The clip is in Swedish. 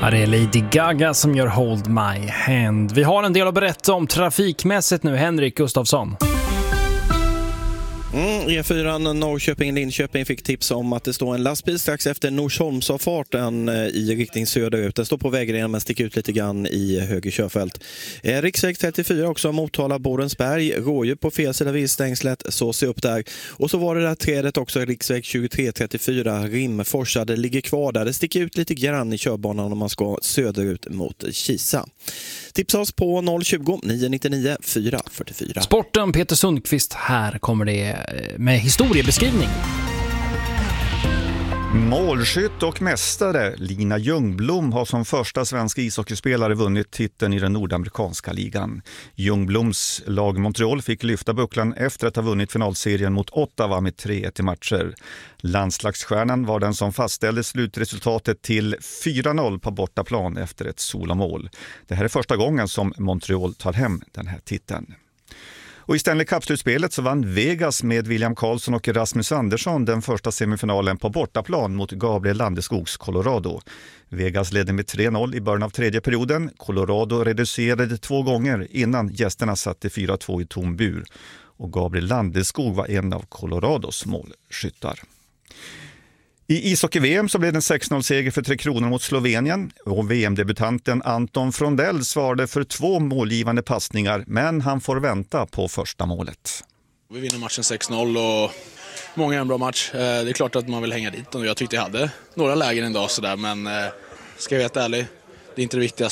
Ja, det är Lady Gaga som gör Hold My Hand. Vi har en del att berätta om trafikmässigt nu, Henrik Gustafsson. E4 Norrköping-Linköping fick tips om att det står en lastbil strax efter Norsholmsavfarten i riktning söderut. Den står på vägrenen men sticker ut lite grann i höger körfält. Riksväg 34 också, Motala-Borensberg. Rådjup på fel sida viltstängslet, så se upp där. Och så var det där trädet också, riksväg 23-34 Rimforsa. Det ligger kvar där. Det sticker ut lite grann i körbanan om man ska söderut mot Kisa. Tipsa oss på 020-999 444. Sporten, Peter Sundqvist, här kommer det med historiebeskrivning. Målskytt och mästare Lina Ljungblom har som första svenska ishockeyspelare vunnit titeln i den nordamerikanska ligan. Ljungbloms lag Montreal fick lyfta bucklan efter att ha vunnit finalserien mot Ottawa med 3-1 i matcher. Landslagsstjärnan var den som fastställde slutresultatet till 4-0 på bortaplan efter ett solomål. Det här är första gången som Montreal tar hem den här titeln. Och i Stanley Cup-slutspelet så vann Vegas med William Karlsson och Rasmus Andersson den första semifinalen på bortaplan mot Gabriel Landeskogs Colorado. Vegas ledde med 3-0 i början av tredje perioden. Colorado reducerade 2 gånger innan gästerna satte 4-2 i tom bur. Och Gabriel Landeskog var en av Colorados målskyttar. I ishockey-VM så blev det en 6-0-seger för Tre Kronor mot Slovenien. Och VM-debutanten Anton Frondell svarade för 2 målgivande passningar, men han får vänta på första målet. Vi vinner matchen 6-0 och många är en bra match. Det är klart att man vill hänga dit och jag tyckte jag hade några lägen en dag sådär, men ska jag vara ärlig, det är inte det viktigaste.